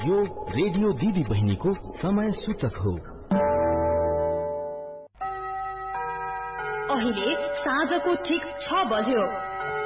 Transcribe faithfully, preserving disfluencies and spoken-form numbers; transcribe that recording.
यो रेडियो दिदी बहिनीको समय सूचक हो। अहिले साँझको ठीक छ बज्यो।